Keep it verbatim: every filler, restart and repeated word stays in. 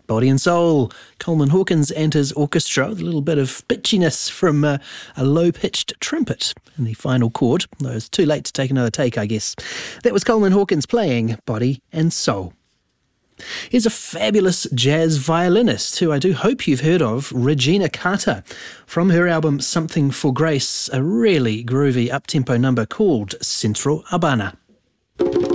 Body and Soul, Coleman Hawkins and his orchestra, with a little bit of bitchiness from uh, a low-pitched trumpet in the final chord. Though it's too late to take another take, I guess. That was Coleman Hawkins playing Body and Soul. Here's a fabulous jazz violinist who I do hope you've heard of, Regina Carter. From her album Something for Grace, a really groovy up-tempo number called Centro Habana.